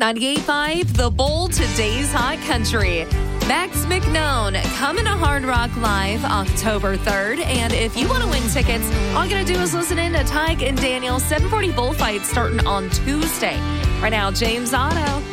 98.5 The Bull, today's hot country. Max McKnone coming to Hard Rock Live October 3rd. And if you want to win tickets, all you got to do is listen in to Tyke and Daniel's 740 Bullfight starting on Tuesday. Right now, James Otto.